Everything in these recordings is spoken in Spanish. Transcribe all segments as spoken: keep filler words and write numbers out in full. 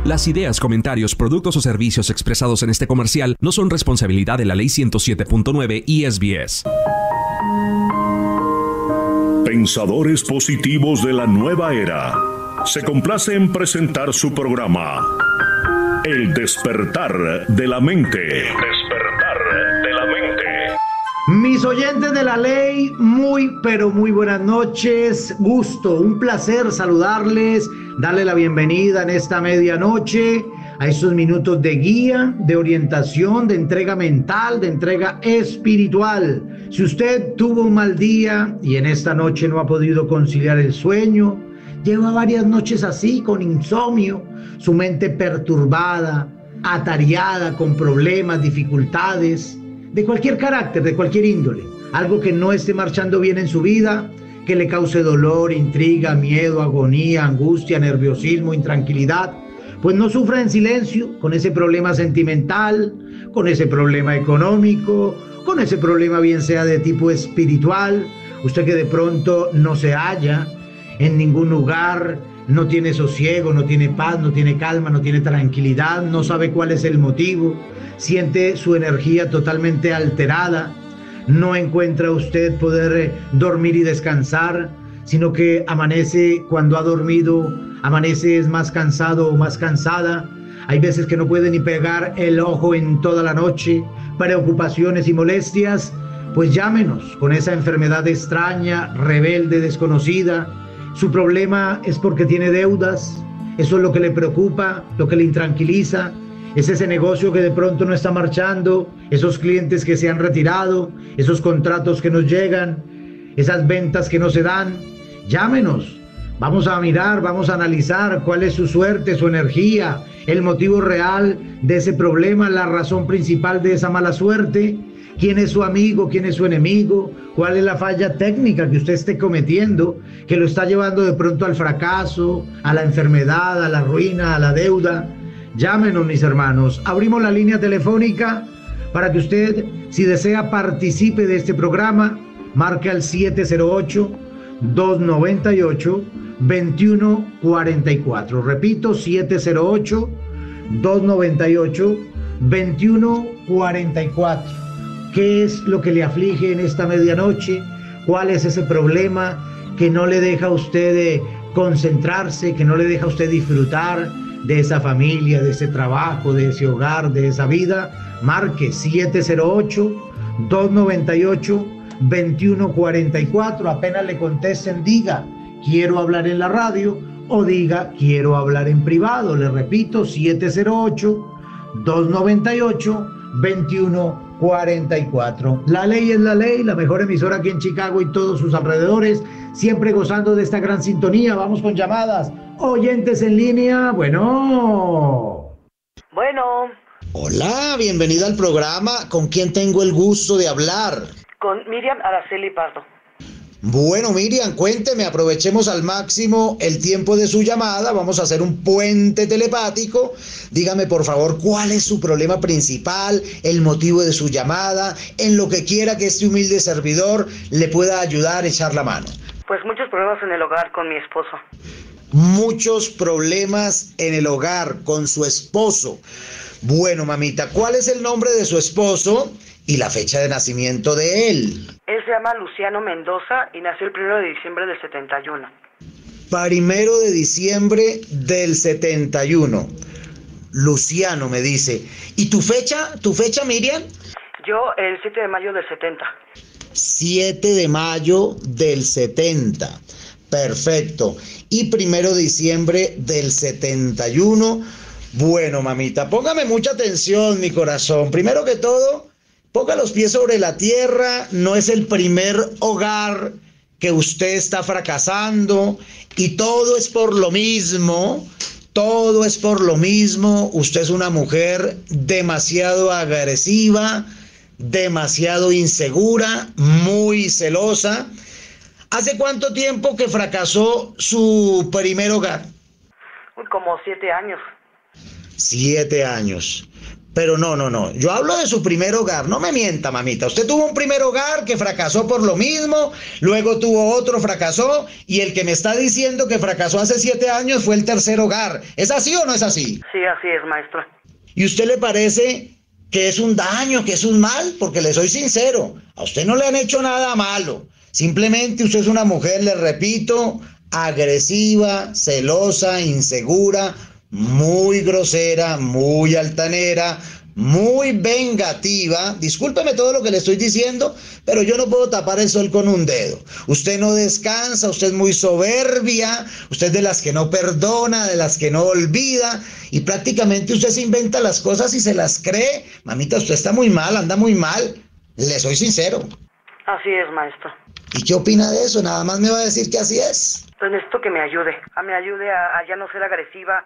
Las ideas, comentarios, productos o servicios expresados en este comercial no son responsabilidad de la Ley ciento siete punto nueve I S B S. Pensadores positivos de la nueva era. Se complace en presentar su programa El despertar de la mente. El despertar de la mente. Mis oyentes de la ley, muy pero muy buenas noches. Gusto, un placer saludarles, darle la bienvenida en esta medianoche a estos minutos de guía, de orientación, de entrega mental, de entrega espiritual. Si usted tuvo un mal día y en esta noche no ha podido conciliar el sueño, lleva varias noches así, con insomnio, su mente perturbada, atareada con problemas, dificultades, de cualquier carácter, de cualquier índole, algo que no esté marchando bien en su vida, que le cause dolor, intriga, miedo, agonía, angustia, nerviosismo, intranquilidad, pues no sufra en silencio con ese problema sentimental, con ese problema económico, con ese problema bien sea de tipo espiritual. Usted que de pronto no se halla en ningún lugar, no tiene sosiego, no tiene paz, no tiene calma, no tiene tranquilidad, no sabe cuál es el motivo, siente su energía totalmente alterada, no encuentra usted poder dormir y descansar, sino que amanece cuando ha dormido, amanece es más cansado o más cansada. Hay veces que no puede ni pegar el ojo en toda la noche, preocupaciones y molestias. Pues llámenos con esa enfermedad extraña, rebelde, desconocida. Su problema es porque tiene deudas, eso es lo que le preocupa, lo que le intranquiliza, es ese negocio que de pronto no está marchando, esos clientes que se han retirado, esos contratos que nos llegan, esas ventas que no se dan. Llámenos, vamos a mirar, vamos a analizar cuál es su suerte, su energía, el motivo real de ese problema, la razón principal de esa mala suerte. ¿Quién es su amigo? ¿Quién es su enemigo? ¿Cuál es la falla técnica que usted esté cometiendo que lo está llevando de pronto al fracaso, a la enfermedad, a la ruina, a la deuda? Llámenos, mis hermanos. Abrimos la línea telefónica para que usted, si desea, participe de este programa. Marque al siete cero ocho, dos nueve ocho, dos uno cuatro cuatro. Repito, siete cero ocho, dos nueve ocho, dos uno cuatro cuatro. ¿Qué es lo que le aflige en esta medianoche? ¿Cuál es ese problema que no le deja a usted eh, concentrarse, que no le deja a usted disfrutar de esa familia, de ese trabajo, de ese hogar, de esa vida? Marque siete cero ocho, dos nueve ocho, dos uno cuatro cuatro. Apenas le contesten, diga quiero hablar en la radio o diga quiero hablar en privado. Le repito, siete cero ocho, dos nueve ocho, dos uno cuatro cuatro. La ley es la ley, la mejor emisora aquí en Chicago y todos sus alrededores, siempre gozando de esta gran sintonía. Vamos con llamadas. Oyentes en línea, bueno. Bueno. Hola, bienvenida al programa. ¿Con quién tengo el gusto de hablar? Con Miriam Araceli Pardo. Bueno, Miriam, cuénteme, aprovechemos al máximo el tiempo de su llamada, vamos a hacer un puente telepático. Dígame, por favor, cuál es su problema principal, el motivo de su llamada, en lo que quiera que este humilde servidor le pueda ayudar, echar la mano. Pues muchos problemas en el hogar con mi esposo. Muchos problemas en el hogar con su esposo. Bueno, mamita, ¿cuál es el nombre de su esposo y la fecha de nacimiento de él? Él se llama Luciano Mendoza y nació el primero de diciembre del setenta y uno. Primero de diciembre del setenta y uno. Luciano me dice. ¿Y tu fecha? ¿Tu fecha, Miriam? Yo, el siete de mayo del setenta. siete de mayo del setenta. Perfecto. Y primero de diciembre del setenta y uno. Bueno, mamita, póngame mucha atención, mi corazón. Primero que todo, ponga los pies sobre la tierra. No es el primer hogar que usted está fracasando y todo es por lo mismo. Todo es por lo mismo. Usted es una mujer demasiado agresiva, demasiado insegura, muy celosa. ¿Hace cuánto tiempo que fracasó su primer hogar? Uy, como siete años. Siete años. Pero no, no, no. Yo hablo de su primer hogar. No me mienta, mamita. Usted tuvo un primer hogar que fracasó por lo mismo, luego tuvo otro, fracasó, y el que me está diciendo que fracasó hace siete años fue el tercer hogar. ¿Es así o no es así? Sí, así es, maestro. ¿Y usted le parece que es un daño, que es un mal? Porque le soy sincero, a usted no le han hecho nada malo. Simplemente usted es una mujer, le repito, agresiva, celosa, insegura, muy grosera, muy altanera, muy vengativa. Discúlpeme todo lo que le estoy diciendo, pero yo no puedo tapar el sol con un dedo. Usted no descansa, usted es muy soberbia, usted es de las que no perdona, de las que no olvida, y prácticamente usted se inventa las cosas y se las cree. Mamita, usted está muy mal, anda muy mal, le soy sincero. Así es, maestro. ¿Y qué opina de eso? Nada más me va a decir que así es. Pues necesito que me ayude, a me ayude a, a ya no ser agresiva,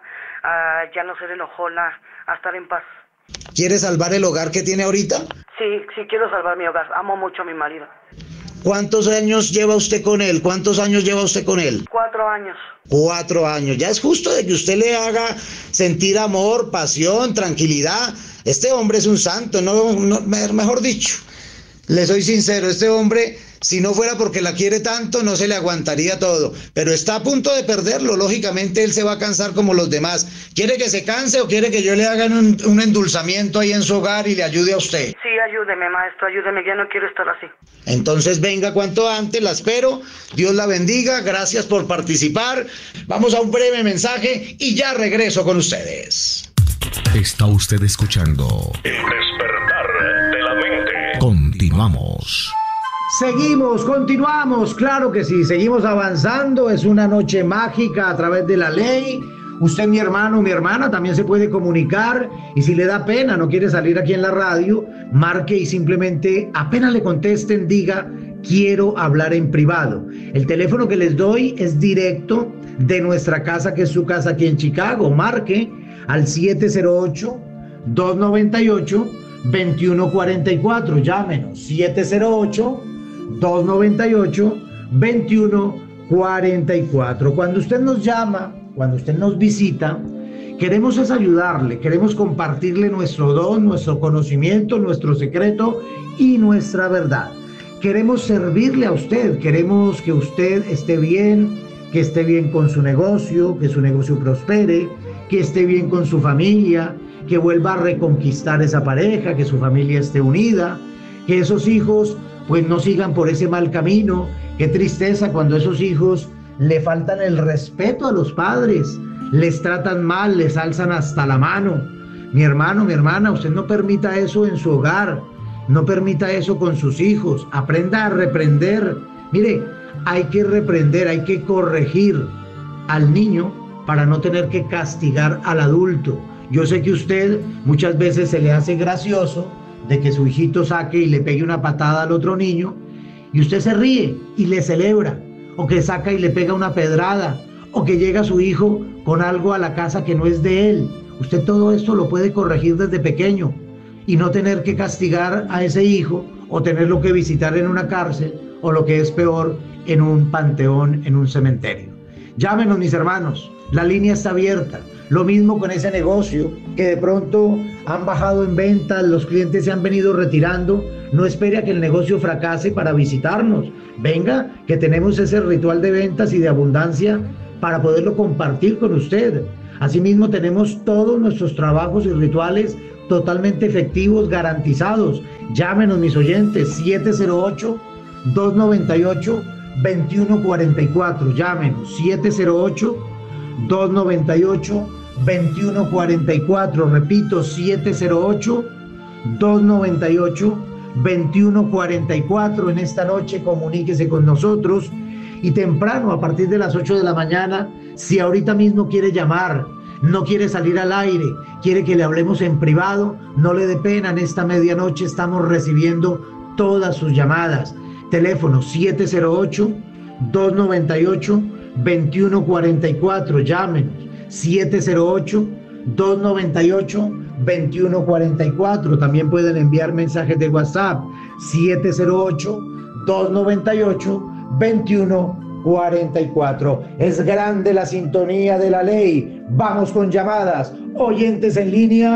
a ya no ser enojona, a estar en paz. ¿Quiere salvar el hogar que tiene ahorita? Sí, sí quiero salvar mi hogar, amo mucho a mi marido. ¿Cuántos años lleva usted con él? ¿Cuántos años lleva usted con él? Cuatro años. Cuatro años. Ya es justo de que usted le haga sentir amor, pasión, tranquilidad. Este hombre es un santo, no, no mejor dicho. Le soy sincero, este hombre, si no fuera porque la quiere tanto, no se le aguantaría todo. Pero está a punto de perderlo. Lógicamente, él se va a cansar como los demás. ¿Quiere que se canse o quiere que yo le haga un, un endulzamiento ahí en su hogar y le ayude a usted? Sí, ayúdeme, maestro, ayúdeme. Ya no quiero estar así. Entonces, venga cuanto antes, la espero. Dios la bendiga. Gracias por participar. Vamos a un breve mensaje y ya regreso con ustedes. Está usted escuchando El despertar de la mente. Continuamos. Seguimos, continuamos, claro que sí, seguimos avanzando. Es una noche mágica a través de la ley. Usted, mi hermano, mi hermana, también se puede comunicar, y si le da pena, no quiere salir aquí en la radio, marque y simplemente apenas le contesten, diga: quiero hablar en privado. El teléfono que les doy es directo de nuestra casa, que es su casa aquí en Chicago. Marque al siete cero ocho, dos nueve ocho, dos uno cuatro cuatro. Llámenos siete cero ocho, dos nueve ocho, dos uno cuatro cuatro. Cuando usted nos llama, cuando usted nos visita, queremos es ayudarle, queremos compartirle nuestro don, nuestro conocimiento, nuestro secreto y nuestra verdad. Queremos servirle a usted, queremos que usted esté bien, que esté bien con su negocio, que su negocio prospere, que esté bien con su familia, que vuelva a reconquistar esa pareja, que su familia esté unida, que esos hijos pues no sigan por ese mal camino. Qué tristeza cuando esos hijos le faltan el respeto a los padres, les tratan mal, les alzan hasta la mano. Mi hermano, mi hermana, usted no permita eso en su hogar, no permita eso con sus hijos. Aprenda a reprender. Mire, hay que reprender, hay que corregir al niño para no tener que castigar al adulto. Yo sé que usted muchas veces se le hace gracioso de que su hijito saque y le pegue una patada al otro niño, y usted se ríe y le celebra, o que saca y le pega una pedrada, o que llega su hijo con algo a la casa que no es de él. Usted todo esto lo puede corregir desde pequeño y no tener que castigar a ese hijo o tenerlo que visitar en una cárcel, o lo que es peor, en un panteón, en un cementerio. Llámenos, mis hermanos, la línea está abierta. Lo mismo con ese negocio que de pronto han bajado en ventas, los clientes se han venido retirando. No espere a que el negocio fracase para visitarnos. Venga, que tenemos ese ritual de ventas y de abundancia para poderlo compartir con usted. Asimismo, tenemos todos nuestros trabajos y rituales totalmente efectivos, garantizados. Llámenos, mis oyentes, siete cero ocho, dos nueve ocho, dos uno cuatro cuatro. Llámenos, siete cero ocho, dos nueve ocho, dos uno cuatro cuatro. Repito, siete cero ocho, dos nueve ocho, dos uno cuatro cuatro. En esta noche comuníquese con nosotros, y temprano, a partir de las ocho de la mañana, si ahorita mismo quiere llamar, no quiere salir al aire, quiere que le hablemos en privado, no le dé pena. En esta medianoche estamos recibiendo todas sus llamadas. Teléfono siete cero ocho, dos nueve ocho, dos uno cuatro cuatro. Llámenos siete cero ocho, dos nueve ocho, dos uno cuatro cuatro. También pueden enviar mensajes de WhatsApp siete cero ocho, dos nueve ocho, dos uno cuatro cuatro. Es grande la sintonía de la ley. Vamos con llamadas. Oyentes en línea,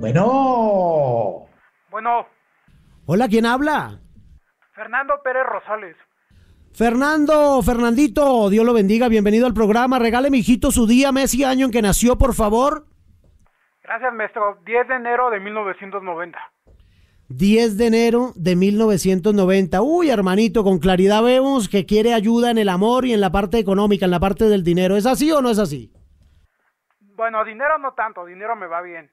Bueno. Bueno. Hola, ¿quién habla? Fernando Pérez Rosales. Fernando, Fernandito, Dios lo bendiga, bienvenido al programa. Regale, mijito, su día, mes y año en que nació, por favor. Gracias, maestro. diez de enero de mil novecientos noventa. diez de enero de mil novecientos noventa. Uy, hermanito, con claridad vemos que quiere ayuda en el amor y en la parte económica, en la parte del dinero. ¿Es así o no es así? Bueno, dinero no tanto, dinero me va bien.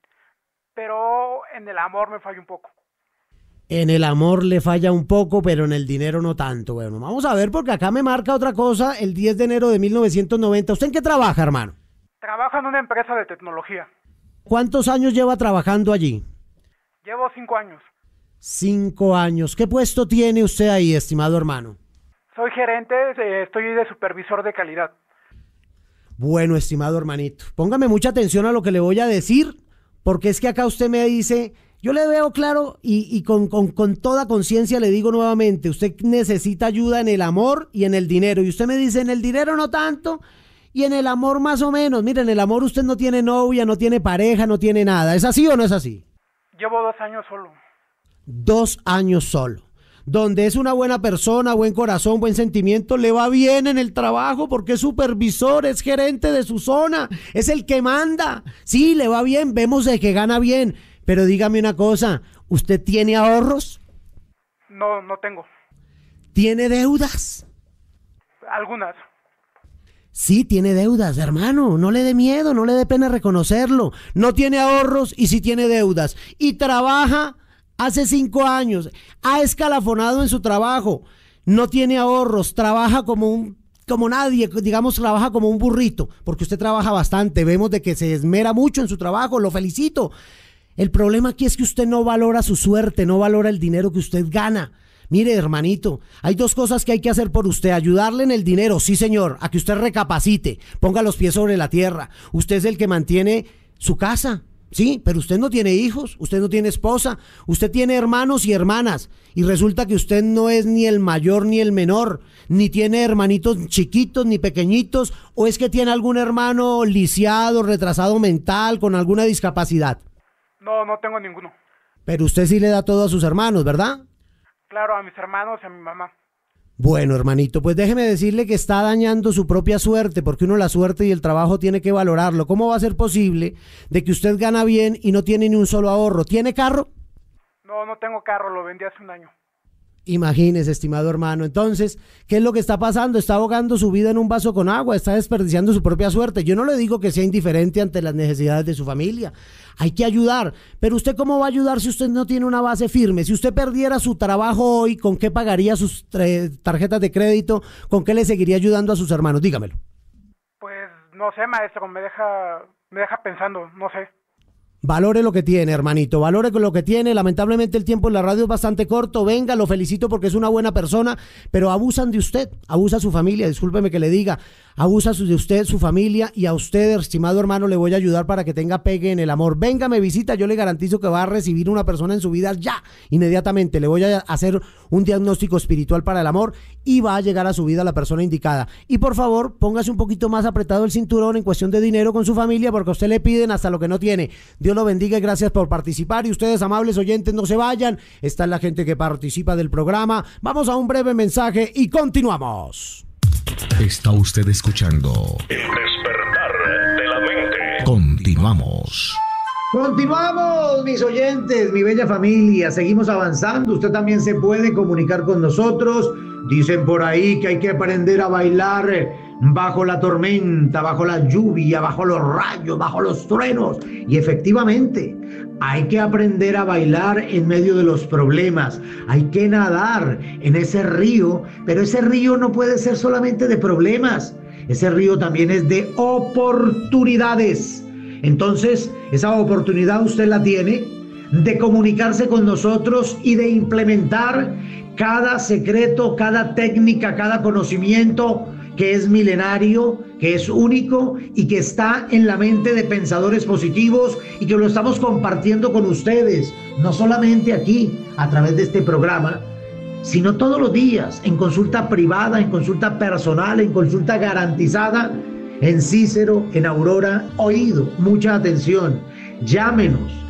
Pero en el amor me falla un poco. En el amor le falla un poco, pero en el dinero no tanto. Bueno, vamos a ver porque acá me marca otra cosa, el diez de enero de mil novecientos noventa. ¿Usted en qué trabaja, hermano? Trabajo en una empresa de tecnología. ¿Cuántos años lleva trabajando allí? Llevo cinco años. Cinco años. ¿Qué puesto tiene usted ahí, estimado hermano? Soy gerente, eh, estoy de supervisor de calidad. Bueno, estimado hermanito, póngame mucha atención a lo que le voy a decir, porque es que acá usted me dice... Yo le veo claro y, y con, con, con toda conciencia le digo nuevamente, usted necesita ayuda en el amor y en el dinero. Y usted me dice, en el dinero no tanto y en el amor más o menos. Mire, en el amor usted no tiene novia, no tiene pareja, no tiene nada. ¿Es así o no es así? Llevo dos años solo. Dos años solo. Donde es una buena persona, buen corazón, buen sentimiento, le va bien en el trabajo porque es supervisor, es gerente de su zona, es el que manda. Sí, le va bien, vemos de que gana bien. Pero dígame una cosa, ¿usted tiene ahorros? No, no tengo. ¿Tiene deudas? Algunas. Sí, tiene deudas, hermano, no le dé miedo, no le dé pena reconocerlo. No tiene ahorros y sí tiene deudas. Y trabaja hace cinco años, ha escalafonado en su trabajo, no tiene ahorros, trabaja como un... como nadie, digamos, trabaja como un burrito, porque usted trabaja bastante, vemos de que se esmera mucho en su trabajo, lo felicito. El problema aquí es que usted no valora su suerte, no valora el dinero que usted gana. Mire, hermanito, hay dos cosas que hay que hacer por usted. Ayudarle en el dinero, sí señor, a que usted recapacite, ponga los pies sobre la tierra. Usted es el que mantiene su casa, sí, pero usted no tiene hijos, usted no tiene esposa, usted tiene hermanos y hermanas. Y resulta que usted no es ni el mayor ni el menor, ni tiene hermanitos chiquitos ni pequeñitos, o es que tiene algún hermano lisiado, retrasado mental, con alguna discapacidad. No, no tengo ninguno. Pero usted sí le da todo a sus hermanos, ¿verdad? Claro, a mis hermanos y a mi mamá. Bueno, hermanito, pues déjeme decirle que está dañando su propia suerte, porque uno la suerte y el trabajo tiene que valorarlo. ¿Cómo va a ser posible de que usted gana bien y no tiene ni un solo ahorro? ¿Tiene carro? No, no tengo carro, lo vendí hace un año. Imagínese, estimado hermano. Entonces, ¿qué es lo que está pasando? Está ahogando su vida en un vaso con agua, está desperdiciando su propia suerte. Yo no le digo que sea indiferente ante las necesidades de su familia. Hay que ayudar. Pero ¿usted cómo va a ayudar si usted no tiene una base firme? Si usted perdiera su trabajo hoy, ¿con qué pagaría sus tarjetas de crédito? ¿Con qué le seguiría ayudando a sus hermanos? Dígamelo. Pues no sé, maestro, me deja, me deja pensando, no sé. Valore lo que tiene, hermanito, valore lo que tiene. Lamentablemente el tiempo en la radio es bastante corto. Venga, lo felicito porque es una buena persona, pero abusan de usted, abusa su familia, discúlpeme que le diga, abusa de usted, su familia, y a usted, estimado hermano, le voy a ayudar para que tenga pegue en el amor. Venga, me visita, yo le garantizo que va a recibir una persona en su vida ya, inmediatamente. Le voy a hacer un diagnóstico espiritual para el amor y va a llegar a su vida la persona indicada. Y por favor, póngase un poquito más apretado el cinturón en cuestión de dinero con su familia, porque a usted le piden hasta lo que no tiene. Dios lo bendiga y gracias por participar. Y ustedes, amables oyentes, no se vayan. Está la gente que participa del programa. Vamos a un breve mensaje y continuamos. Está usted escuchando El despertar de la mente. Continuamos. Continuamos, mis oyentes, mi bella familia, seguimos avanzando. Usted también se puede comunicar con nosotros. Dicen por ahí que hay que aprender a bailar bajo la tormenta, bajo la lluvia, bajo los rayos, bajo los truenos. Y efectivamente, hay que aprender a bailar en medio de los problemas. Hay que nadar en ese río, pero ese río no puede ser solamente de problemas. Ese río también es de oportunidades. Entonces, esa oportunidad usted la tiene de comunicarse con nosotros y de implementar cada secreto, cada técnica, cada conocimiento que es milenario, que es único y que está en la mente de pensadores positivos y que lo estamos compartiendo con ustedes, no solamente aquí a través de este programa, sino todos los días en consulta privada, en consulta personal, en consulta garantizada, en Cícero, en Aurora. Oído, mucha atención, llámenos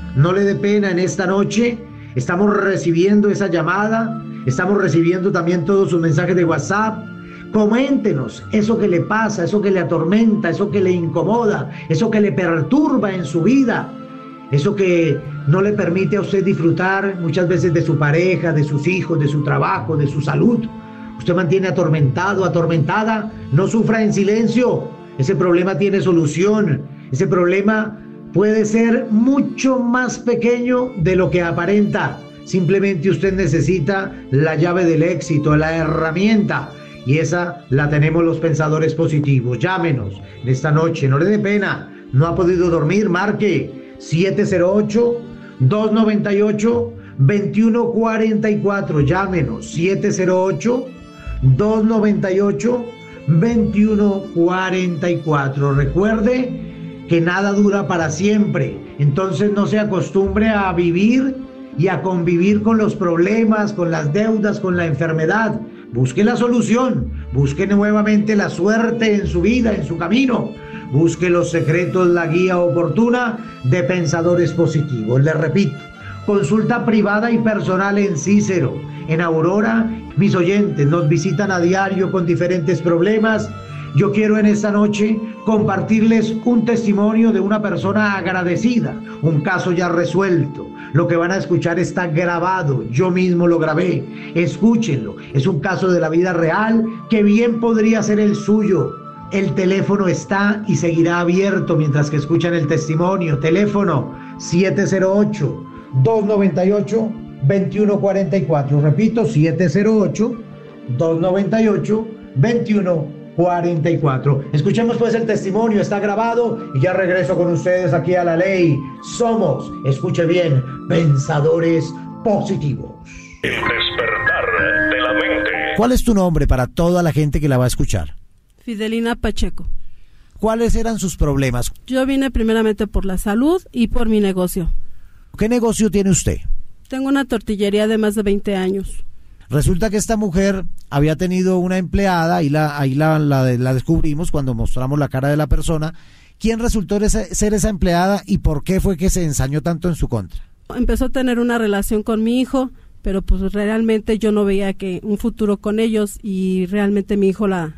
no le dé pena en esta noche. Estamos recibiendo esa llamada, estamos recibiendo también todos sus mensajes de WhatsApp. Coméntenos eso que le pasa, eso que le atormenta, eso que le incomoda, eso que le perturba en su vida, eso que no le permite a usted disfrutar muchas veces de su pareja, de sus hijos, de su trabajo, de su salud. Usted mantiene atormentado, atormentada, no sufra en silencio. Ese problema tiene solución. Ese problema puede ser mucho más pequeño de lo que aparenta. Simplemente usted necesita la llave del éxito, la herramienta. Y esa la tenemos los pensadores positivos. Llámenos en esta noche, no le dé pena. No ha podido dormir, marque siete cero ocho, dos nueve ocho, dos uno cuatro cuatro. Llámenos siete cero ocho, dos nueve ocho, dos uno cuatro cuatro. Recuerde que nada dura para siempre. Entonces no se acostumbre a vivir y a convivir con los problemas, con las deudas, con la enfermedad. Busque la solución, busque nuevamente la suerte en su vida, en su camino. Busque los secretos, la guía oportuna de pensadores positivos. Les repito, consulta privada y personal en Cícero, en Aurora. Mis oyentes nos visitan a diario con diferentes problemas. Yo quiero en esta noche compartirles un testimonio de una persona agradecida, un caso ya resuelto. Lo que van a escuchar está grabado, yo mismo lo grabé. Escúchenlo, es un caso de la vida real que bien podría ser el suyo. El teléfono está y seguirá abierto mientras que escuchan el testimonio. Teléfono siete cero ocho, dos nueve ocho, dos uno cuatro cuatro. Repito, siete cero ocho, dos nueve ocho, dos uno cuatro cuatro. Escuchemos pues el testimonio, está grabado y ya regreso con ustedes aquí a La Ley. Somos, escuche bien, pensadores positivos. El despertar de la mente. ¿Cuál es tu nombre para toda la gente que la va a escuchar? Fidelina Pacheco. ¿Cuáles eran sus problemas? Yo vine primeramente por la salud y por mi negocio. ¿Qué negocio tiene usted? Tengo una tortillería de más de veinte años. Resulta que esta mujer había tenido una empleada, y la, ahí la, la, la descubrimos cuando mostramos la cara de la persona. ¿Quién resultó ser esa empleada y por qué fue que se ensañó tanto en su contra? Empezó a tener una relación con mi hijo, pero pues realmente yo no veía que un futuro con ellos y realmente mi hijo la,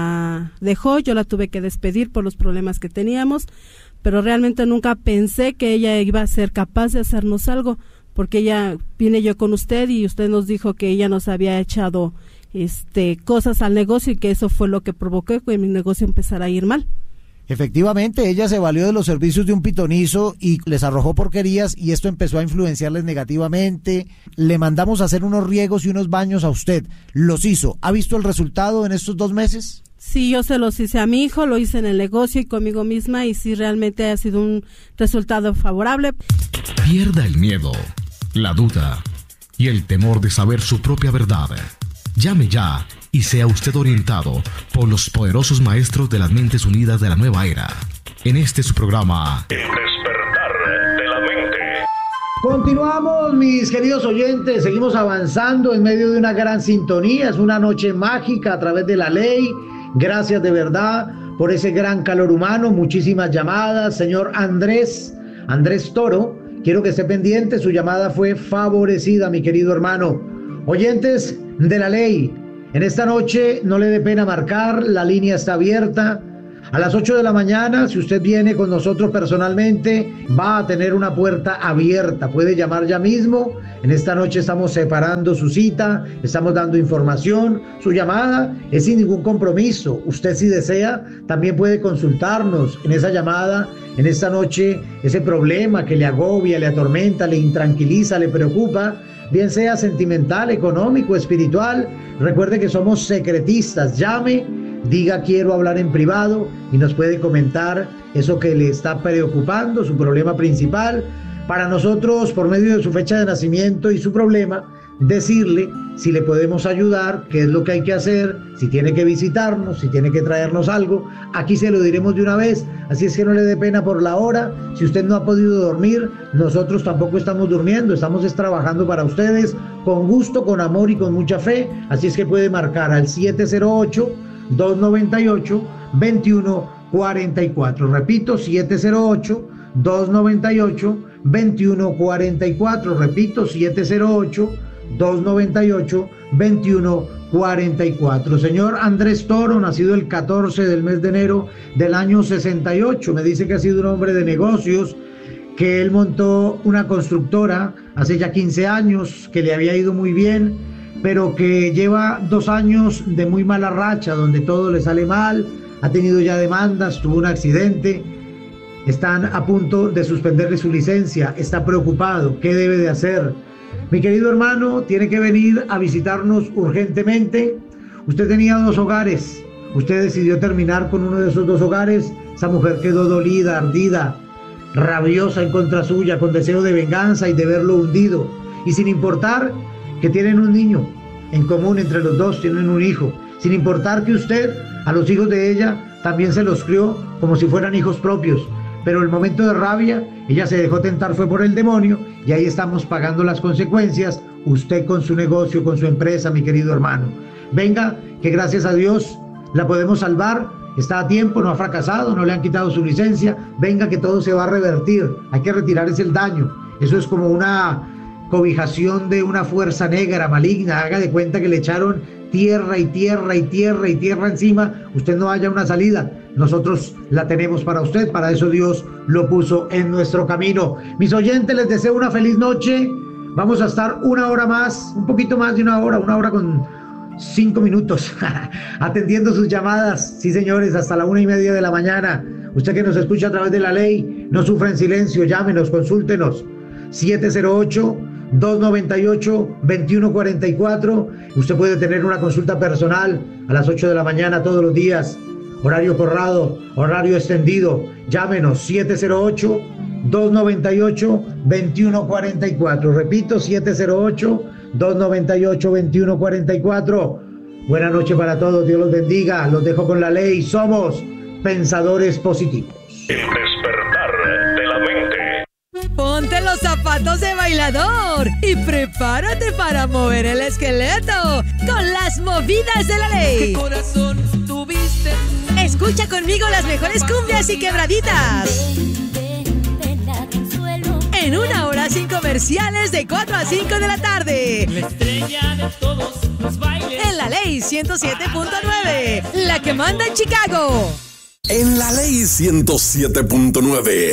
la dejó. Yo la tuve que despedir por los problemas que teníamos, pero realmente nunca pensé que ella iba a ser capaz de hacernos algo, porque ella, vine yo con usted y usted nos dijo que ella nos había echado este cosas al negocio y que eso fue lo que provocó que mi negocio empezara a ir mal. Efectivamente, ella se valió de los servicios de un pitonizo y les arrojó porquerías y esto empezó a influenciarles negativamente. Le mandamos a hacer unos riegos y unos baños a usted. ¿Los hizo? ¿Ha visto el resultado en estos dos meses? Sí, yo se los hice a mi hijo, lo hice en el negocio y conmigo misma y sí realmente ha sido un resultado favorable. Pierda el miedo, la duda y el temor de saber su propia verdad. Llame ya y sea usted orientado por los poderosos maestros de las mentes unidas de la nueva era. En este su programa, El despertar de la mente. Continuamos, mis queridos oyentes, seguimos avanzando en medio de una gran sintonía. Es una noche mágica a través de La Ley. Gracias de verdad por ese gran calor humano, muchísimas llamadas. Señor Andrés, Andrés Toro, quiero que esté pendiente, su llamada fue favorecida, mi querido hermano. Oyentes de La Ley, en esta noche no le dé pena marcar, la línea está abierta. A las ocho de la mañana, si usted viene con nosotros personalmente, va a tener una puerta abierta. Puede llamar ya mismo. En esta noche estamos separando su cita, estamos dando información. Su llamada es sin ningún compromiso. Usted, si desea, también puede consultarnos en esa llamada. En esta noche, ese problema que le agobia, le atormenta, le intranquiliza, le preocupa, bien sea sentimental, económico, espiritual. Recuerde que somos secretistas. Llame, diga quiero hablar en privado y nos puede comentar eso que le está preocupando, su problema principal. Para nosotros, por medio de su fecha de nacimiento y su problema, decirle si le podemos ayudar, qué es lo que hay que hacer, si tiene que visitarnos, si tiene que traernos algo. Aquí se lo diremos de una vez, así es que no le dé pena por la hora. Si usted no ha podido dormir, nosotros tampoco estamos durmiendo, estamos trabajando para ustedes con gusto, con amor y con mucha fe. Así es que puede marcar al siete cero ocho, dos nueve ocho, dos uno cuatro cuatro. Repito, siete cero ocho, dos noventa y ocho, veintiuno cuarenta y cuatro. Repito, siete cero ocho, dos noventa y ocho, veintiuno cuarenta y cuatro. Señor Andrés Toro, nacido el catorce del mes de enero del año sesenta y ocho. Me dice que ha sido un hombre de negocios, que él montó una constructora hace ya quince años, que le había ido muy bien, pero que lleva dos años de muy mala racha, donde todo le sale mal, ha tenido ya demandas, tuvo un accidente, están a punto de suspenderle su licencia, está preocupado, ¿qué debe de hacer? Mi querido hermano, tiene que venir a visitarnos urgentemente. Usted tenía dos hogares, usted decidió terminar con uno de esos dos hogares, esa mujer quedó dolida, ardida, rabiosa en contra suya, con deseo de venganza y de verlo hundido, y sin importar que tienen un niño en común entre los dos, tienen un hijo, sin importar que usted a los hijos de ella también se los crió como si fueran hijos propios, pero el momento de rabia, ella se dejó tentar fue por el demonio, y ahí estamos pagando las consecuencias, usted con su negocio, con su empresa, mi querido hermano. Venga, que gracias a Dios la podemos salvar. Está a tiempo, no ha fracasado, no le han quitado su licencia. Venga, que todo se va a revertir. Hay que retirar ese daño. Eso es como una cobijación de una fuerza negra, maligna. Haga de cuenta que le echaron tierra y tierra y tierra y tierra encima. Usted no haya una salida. Nosotros la tenemos para usted. Para eso Dios lo puso en nuestro camino. Mis oyentes, les deseo una feliz noche. Vamos a estar una hora más, un poquito más de una hora, una hora con cinco minutos, atendiendo sus llamadas. Sí, señores, hasta la una y media de la mañana. Usted que nos escucha a través de la ley, no sufra en silencio, llámenos, consúltenos. siete cero ocho, dos noventa y ocho, veintiuno cuarenta y cuatro. Usted puede tener una consulta personal a las ocho de la mañana todos los días. Horario corrado, horario extendido. Llámenos, siete cero ocho, dos noventa y ocho, veintiuno cuarenta y cuatro. Repito, siete cero ocho, dos noventa y ocho, veintiuno cuarenta y cuatro. Buenas noches para todos, Dios los bendiga. Los dejo con la ley. Somos pensadores positivos. El despertar de la mente. Ponte los zapatos de bailador y prepárate para mover el esqueleto con las movidas de la ley. ¿Qué corazón tuviste? Escucha conmigo las mejores cumbias y quebraditas. En una hora sin comerciales de cuatro a cinco de la tarde. La estrella de todos los bailes. En la ley ciento siete punto nueve, la que manda en Chicago. En la ley ciento siete punto nueve.